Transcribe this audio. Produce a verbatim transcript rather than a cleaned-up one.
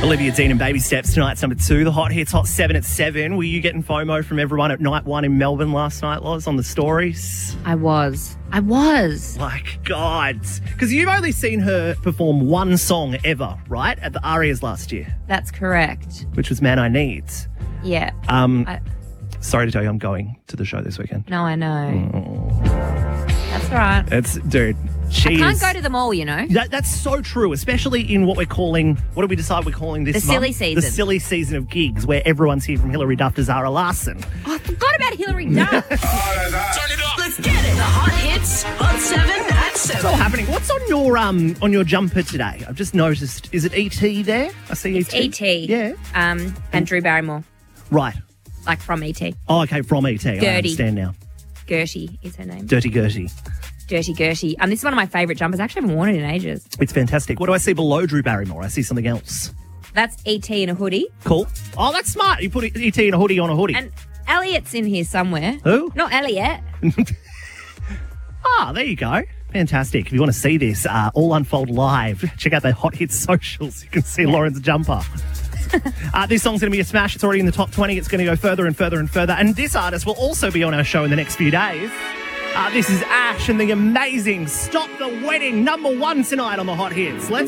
Olivia Dean and Baby Steps tonight's number two. The Hot Hits Hot seven at seven. Were you getting FOMO from everyone at night one in Melbourne last night, Loz, on the stories? I was. I was. Like, God. Because you've only seen her perform one song ever, right? At the Arias last year. That's correct. Which was Man I Need. Yeah. Um, I, sorry to tell you I'm going to the show this weekend. no, I know. Oh. That's all right. It's, dude, she I can't is- go to them all, you know. That, that's so true, especially in what we're calling, what do we decide we're calling this The month? silly season. The silly season of gigs, where everyone's here from Hilary Duff to Zara Larsson. Oh, I forgot about Hilary Duff. Turn it up. Let's get it. The Hot Hits Hot seven at What's seven. all happening? What's on your um on your jumper today? I've just noticed. Is it E T there? I see It's E T. E T. Yeah. Um, and Drew Barrymore, Right. like from E T. Oh, okay, from E T. I Dirty. understand now. Gertie is her name. Dirty Gertie. Dirty Gertie. Um, this is one of my favourite jumpers. I actually haven't worn it in ages. It's fantastic. What do I see below Drew Barrymore? I see something else. That's E T in a hoodie. Cool. Oh, that's smart. You put E T in a hoodie on a hoodie. And Elliot's in here somewhere. Who? Not Elliot. Ah, there you go. Fantastic. If you want to see this uh, all unfold live, check out the Hot Hits socials. You can see Lauren's jumper. uh, this song's going to be a smash. It's already in the top twenty. It's going to go further and further and further. And this artist will also be on our show in the next few days. Uh, this is Ash and the amazing Stop the Wedding, number one tonight on the Hot Hits. Let's